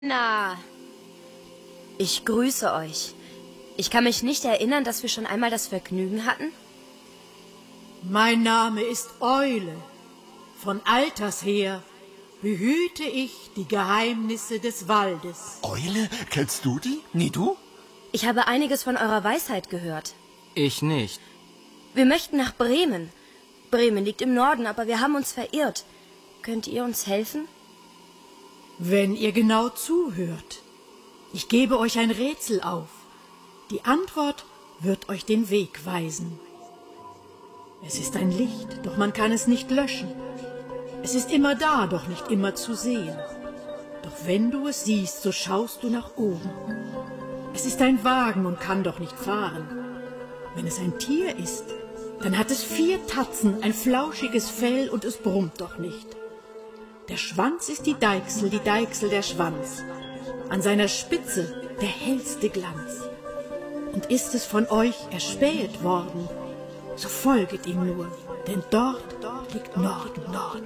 Na, ich grüße euch. Ich kann mich nicht erinnern, dass wir schon einmal das Vergnügen hatten. Mein Name ist Eule. Von alters her behüte ich die Geheimnisse des Waldes. Eule? Kennst du die? Nee, du? Ich habe einiges von eurer Weisheit gehört. Ich nicht. Wir möchten nach Bremen. Bremen liegt im Norden, aber wir haben uns verirrt. Könnt ihr uns helfen? Wenn ihr genau zuhört. Ich gebe euch ein Rätsel auf. Die Antwort wird euch den Weg weisen. Es ist ein Licht, doch man kann es nicht löschen. Es ist immer da, doch nicht immer zu sehen. Doch wenn du es siehst, so schaust du nach oben. Es ist ein Wagen und kann doch nicht fahren. Wenn es ein Tier ist, dann hat es 4 Tatzen, ein flauschiges Fell und es brummt doch nicht. Der Schwanz ist die Deichsel der Schwanz. An seiner Spitze der hellste Glanz. Und ist es von euch erspähet worden, so folget ihm nur, denn dort liegt Norden.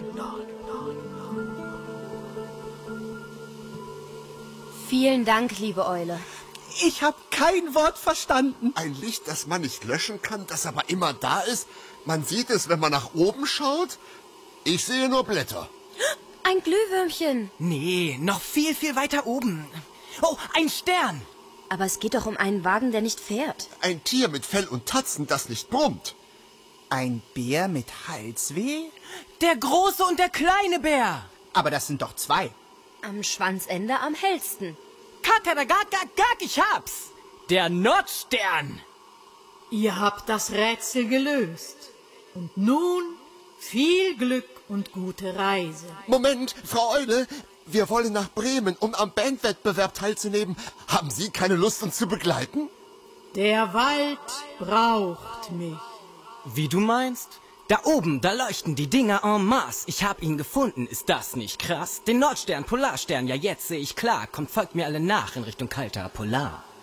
Vielen Dank, liebe Eule. Ich habe kein Wort verstanden. Ein Licht, das man nicht löschen kann, das aber immer da ist. Man sieht es, wenn man nach oben schaut. Ich sehe nur Blätter. Ein Glühwürmchen. Nee, noch viel, viel weiter oben. Oh, ein Stern. Aber es geht doch um einen Wagen, der nicht fährt. Ein Tier mit Fell und Tatzen, das nicht brummt. Ein Bär mit Halsweh? Der große und der kleine Bär. Aber das sind doch 2. Am Schwanzende am hellsten. Kakeragak, ich hab's. Der Nordstern. Ihr habt das Rätsel gelöst. Und nun viel Glück und gute Reise. Moment, Frau Eule, wir wollen nach Bremen, um am Bandwettbewerb teilzunehmen. Haben Sie keine Lust, uns zu begleiten? Der Wald braucht mich. Wie du meinst? Da oben, da leuchten die Dinger en masse. Ich hab ihn gefunden, ist das nicht krass? Den Nordstern, Polarstern, ja jetzt sehe ich klar. Kommt, folgt mir alle nach in Richtung kalter Polar.